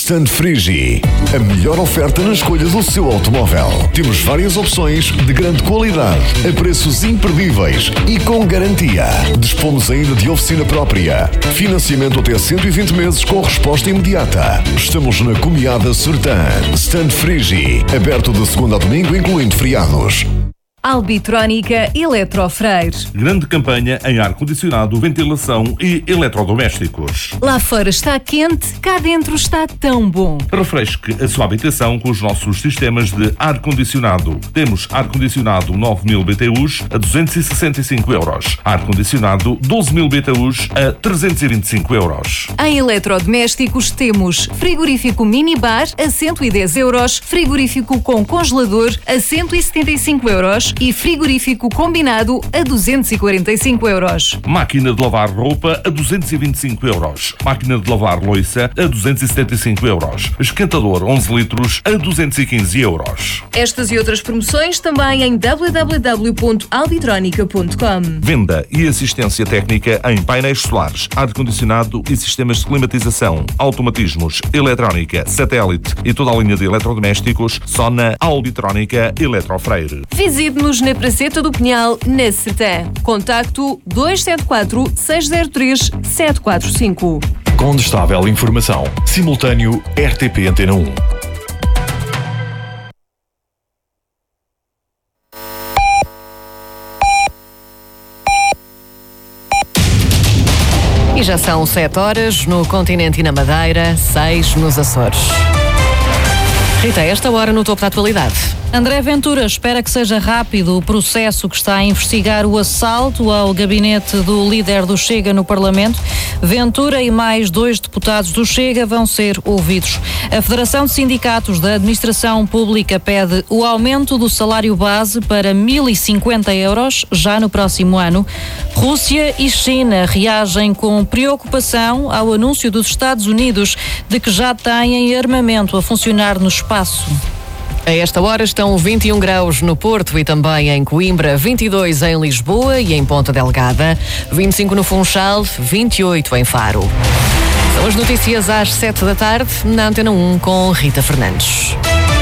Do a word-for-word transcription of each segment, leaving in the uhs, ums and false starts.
Stand Frigi, a melhor oferta na escolha do seu automóvel. Temos várias opções de grande qualidade, a preços imperdíveis e com garantia. Dispomos ainda de oficina própria. Financiamento até cento e vinte meses com resposta imediata. Estamos na Comiada Sertã. Stand Frigi, aberto de segunda a domingo, incluindo feriados. Albitrónica Eletrofreire. Grande campanha em ar-condicionado, ventilação e eletrodomésticos. Lá fora está quente, cá dentro está tão bom. Refresque a sua habitação com os nossos sistemas de ar-condicionado. Temos ar-condicionado nove mil B T Us a duzentos e sessenta e cinco euros. Ar-condicionado doze mil B T Us a trezentos e vinte e cinco euros. Em eletrodomésticos temos frigorífico minibar a cento e dez euros, frigorífico com congelador a cento e setenta e cinco euros e frigorífico combinado a duzentos e quarenta e cinco euros. Máquina de lavar roupa a duzentos e vinte e cinco euros. Máquina de lavar louça a duzentos e setenta e cinco euros. Esquentador onze litros a duzentos e quinze euros. Estas e outras promoções também em w w w ponto albitronica ponto com. Venda e assistência técnica em painéis solares, ar-condicionado e sistemas de climatização, automatismos, eletrónica, satélite e toda a linha de eletrodomésticos só na Albitrónica Eletrofreire. Visite-nos na Praceta do Pinhal, na Sertã. Contacto dois sete quatro, seis zero três, sete quatro cinco. Condestável Informação. Simultâneo R T P Antena um. E já são sete horas no continente e na Madeira, seis nos Açores. Rita, esta hora no topo da atualidade. André Ventura espera que seja rápido o processo que está a investigar o assalto ao gabinete do líder do Chega no Parlamento. Ventura e mais dois deputados do Chega vão ser ouvidos. A Federação de Sindicatos da Administração Pública pede o aumento do salário base para mil e cinquenta euros já no próximo ano. Rússia e China reagem com preocupação ao anúncio dos Estados Unidos de que já têm armamento a funcionar no espaço. A esta hora estão vinte e um graus no Porto e também em Coimbra, vinte e dois em Lisboa e em Ponta Delgada, vinte e cinco no Funchal, vinte e oito em Faro. São as notícias às sete da tarde, na Antena um com Rita Fernandes.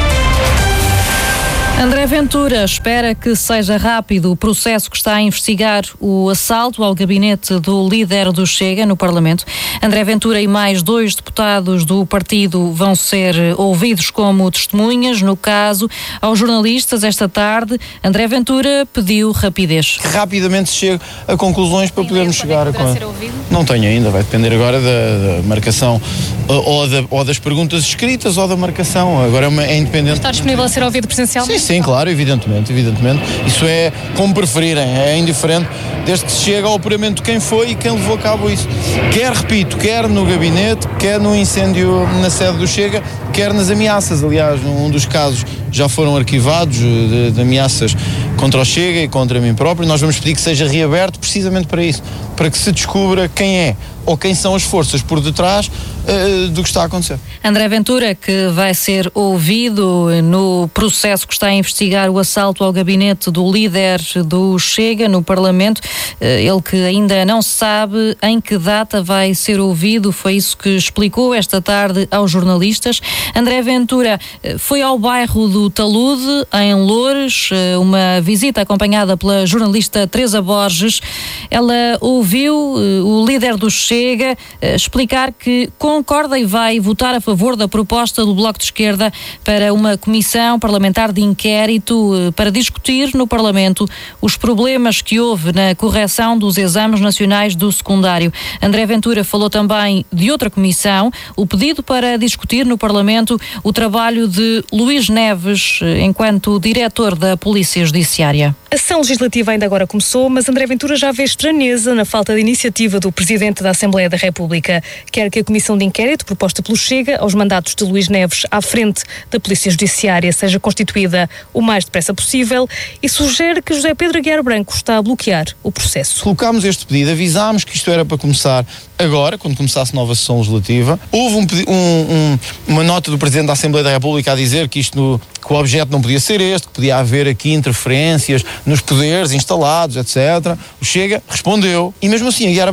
André Ventura espera que seja rápido o processo que está a investigar o assalto ao gabinete do líder do Chega no Parlamento. André Ventura e mais dois deputados do partido vão ser ouvidos como testemunhas no caso. Aos jornalistas esta tarde, André Ventura pediu rapidez. Que rapidamente se chegue a conclusões para podermos chegar a... Não tenho ainda, vai depender agora da, da marcação ou, da, ou das perguntas escritas ou da marcação. Agora é, uma, é independente. Está disponível a ser ouvido presencialmente? Sim, sim, claro, evidentemente, evidentemente. Isso é como preferirem, é indiferente, desde que se chega ao apuramento de quem foi e quem levou a cabo isso. Quer, repito, quer no gabinete, quer no incêndio na sede do Chega, quer nas ameaças. Aliás, um dos casos já foram arquivados de, de ameaças contra o Chega e contra mim próprio. Nós vamos pedir que seja reaberto precisamente para isso, para que se descubra quem é ou quem são as forças por detrás uh, do que está a acontecer. André Ventura, que vai ser ouvido no processo que está a investigar o assalto ao gabinete do líder do Chega no Parlamento, uh, ele que ainda não sabe em que data vai ser ouvido, foi isso que explicou esta tarde aos jornalistas. André Ventura uh, foi ao bairro do Talude, em Loures, uh, uma visita acompanhada pela jornalista Teresa Borges. Ela ouviu uh, o líder do Chega Chega a explicar que concorda e vai votar a favor da proposta do Bloco de Esquerda para uma comissão parlamentar de inquérito para discutir no Parlamento os problemas que houve na correção dos exames nacionais do secundário. André Ventura falou também de outra comissão, o pedido para discutir no Parlamento o trabalho de Luís Neves enquanto diretor da Polícia Judiciária. A sessão legislativa ainda agora começou, mas André Ventura já vê estranheza na falta de iniciativa do Presidente da Assembleia da República. Quer que a comissão de inquérito proposta pelo Chega aos mandatos de Luís Neves à frente da Polícia Judiciária seja constituída o mais depressa possível e sugere que José Pedro Aguiar Branco está a bloquear o processo. Colocámos este pedido, avisámos que isto era para começar agora, quando começasse a nova sessão legislativa. Houve um, um, um, uma nota do Presidente da Assembleia da República a dizer que isto no, que o objeto não podia ser este, que podia haver aqui interferências nos poderes instalados, etcétera. O Chega respondeu e mesmo assim Aguiar Branco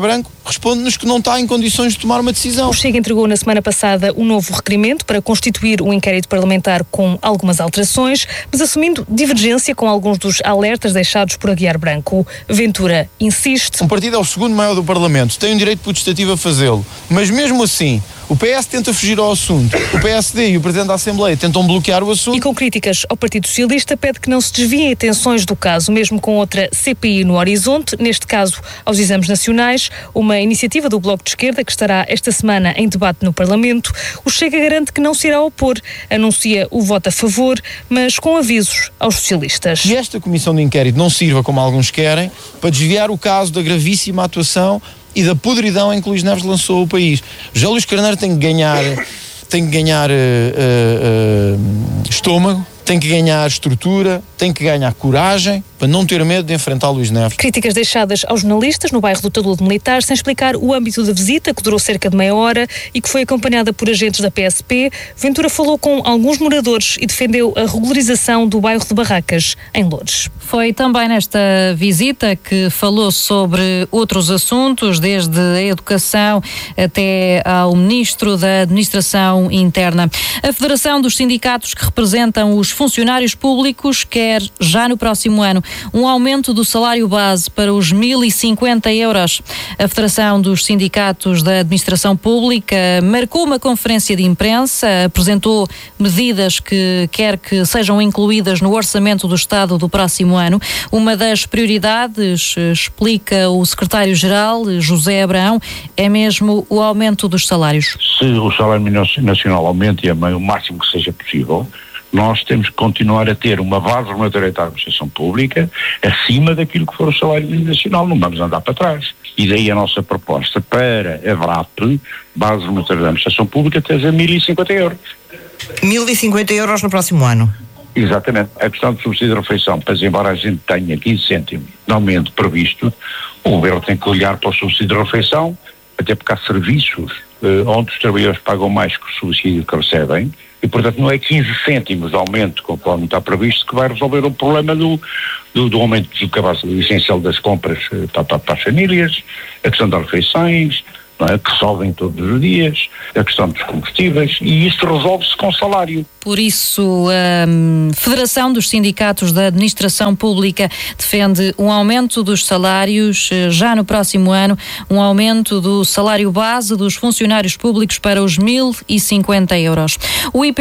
responde-nos que não está em condições de tomar uma decisão. O Chega entregou na semana passada um novo requerimento para constituir um inquérito parlamentar com algumas alterações, mas assumindo divergência com alguns dos alertas deixados por Aguiar Branco. Ventura insiste. Um partido é o segundo maior do Parlamento, tem o direito putestativo a fazê-lo, mas mesmo assim o P S tenta fugir ao assunto, o P S D e o Presidente da Assembleia tentam bloquear o assunto. E com críticas ao Partido Socialista, pede que não se desviem atenções do caso, mesmo com outra C P I no horizonte, neste caso aos exames nacionais, uma iniciativa do Bloco de Esquerda que estará esta semana em debate no Parlamento. O Chega garante que não se irá opor, anuncia o voto a favor, mas com avisos aos socialistas. E esta comissão de inquérito não sirva, como alguns querem, para desviar o caso da gravíssima atuação e da podridão em que Luís Neves lançou o país. José Luís Carneiro tem que ganhar, tem que ganhar uh, uh, uh, estômago, tem que ganhar estrutura, tem que ganhar coragem para não ter medo de enfrentar Luís Neves. Críticas deixadas aos jornalistas no bairro do Talude Militar, sem explicar o âmbito da visita, que durou cerca de meia hora e que foi acompanhada por agentes da P S P. Ventura falou com alguns moradores e defendeu a regularização do bairro de Barracas, em Loures. Foi também nesta visita que falou sobre outros assuntos, desde a educação até ao Ministro da Administração Interna. A Federação dos Sindicatos que representam os funcionários públicos quer, já no próximo ano, um aumento do salário base para os mil e cinquenta euros. A Federação dos Sindicatos da Administração Pública marcou uma conferência de imprensa, apresentou medidas que quer que sejam incluídas no orçamento do Estado do próximo ano. Uma das prioridades, explica o secretário-geral, José Abraão, é mesmo o aumento dos salários. Se o salário nacional aumenta e é o máximo que seja possível, nós temos que continuar a ter uma base regulatória da administração pública acima daquilo que for o salário nacional, não vamos andar para trás. E daí a nossa proposta para a V R A P, base regulatória da administração pública, ter a mil e cinquenta euros. mil e cinquenta euros no próximo ano? Exatamente. A questão do subsídio de refeição, pois embora a gente tenha quinze cêntimos de aumento previsto, o governo tem que olhar para o subsídio de refeição, até porque há serviços eh, onde os trabalhadores pagam mais que o subsídio que recebem, e portanto não é quinze cêntimos de aumento, conforme está previsto, que vai resolver o problema do, do, do aumento do cabaz essencial das compras eh, para, para, para as famílias, a questão das refeições, não é, que sobem todos os dias, a questão dos combustíveis, e isso resolve-se com salário. Por isso, a Federação dos Sindicatos da Administração Pública defende um aumento dos salários já no próximo ano, um aumento do salário base dos funcionários públicos para os mil e cinquenta euros. O